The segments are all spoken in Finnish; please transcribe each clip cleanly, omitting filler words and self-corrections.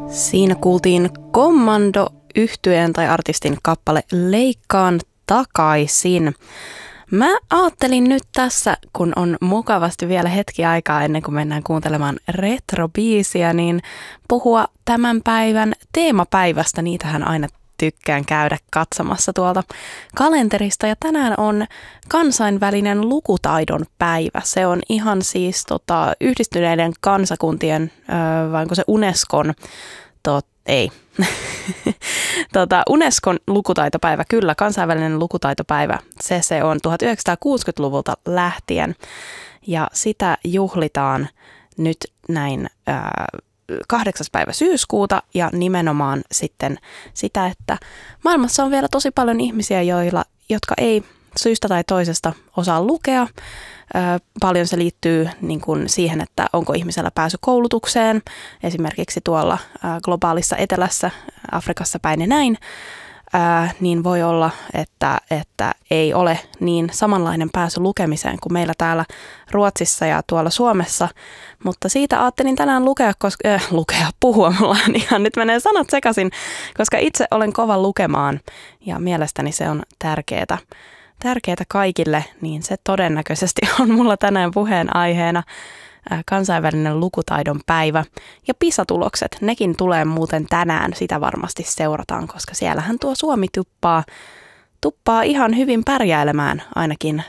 Siinä kuultiin Commando-yhtyeen tai artistin kappale Leikkaan takaisin. Mä ajattelin nyt tässä, kun on mukavasti vielä hetki aikaa ennen kuin mennään kuuntelemaan retrobiisiä, niin puhua tämän päivän teemapäivästä. Niitähän aina tykkään käydä katsomassa tuolta kalenterista. Ja tänään on kansainvälinen lukutaidon päivä. Se on ihan siis yhdistyneiden kansakuntien, vai onko se Unescon, Unescon lukutaitopäivä, kyllä, kansainvälinen lukutaitopäivä. Se on 1960-luvulta lähtien ja sitä juhlitaan nyt näin 8. päivä syyskuuta ja nimenomaan sitten sitä, että maailmassa on vielä tosi paljon ihmisiä, jotka ei syystä tai toisesta osaa lukea. Paljon se liittyy niin kuin siihen, että onko ihmisellä pääsy koulutukseen, esimerkiksi tuolla globaalissa etelässä, Afrikassa päin ja näin, niin voi olla, että ei ole niin samanlainen pääsy lukemiseen kuin meillä täällä Ruotsissa ja tuolla Suomessa. Mutta siitä ajattelin tänään puhua, mulla ihan nyt menee sanat sekaisin, koska itse olen kova lukemaan ja mielestäni se on tärkeää kaikille, niin se todennäköisesti on mulla tänään puheenaiheena kansainvälinen lukutaidon päivä. Ja PISA-tulokset, nekin tulee muuten tänään, sitä varmasti seurataan, koska siellähän tuo Suomi tuppaa ihan hyvin pärjäilemään ainakin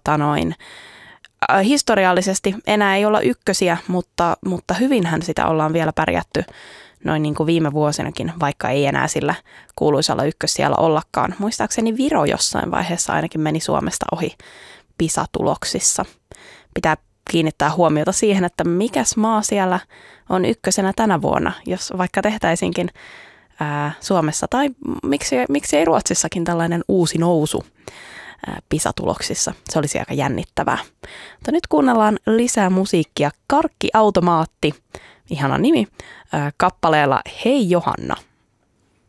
historiallisesti. Enää ei olla ykkösiä, mutta hyvinhän sitä ollaan vielä pärjätty noin niin kuin viime vuosinakin, vaikka ei enää sillä kuuluisalla ykkössijalla ollakaan. Muistaakseni Viro jossain vaiheessa ainakin meni Suomesta ohi PISA-tuloksissa. Pitää kiinnittää huomiota siihen, että mikäs maa siellä on ykkösenä tänä vuonna, jos vaikka tehtäisinkin Suomessa tai miksi ei Ruotsissakin tällainen uusi nousu PISA-tuloksissa. Se olisi aika jännittävää. Mutta nyt kuunnellaan lisää musiikkia. Karkkiautomaatti, ihana nimi, kappaleella Hei Johanna.